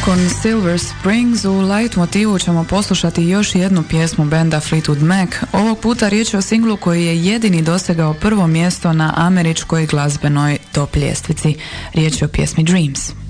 Nakon Silver Springs u light motivu ćemo poslušati još jednu pjesmu benda Fleetwood Mac. Ovog puta riječ je o singlu koji je jedini dosegao prvo mjesto na američkoj glazbenoj top ljestvici. Riječ je o pjesmi Dreams.